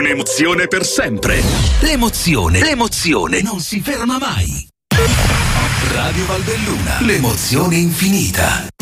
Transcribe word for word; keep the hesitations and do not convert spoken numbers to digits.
un'emozione per sempre. L'emozione, l'emozione non si ferma mai. Radio Valbelluna, l'emozione infinita.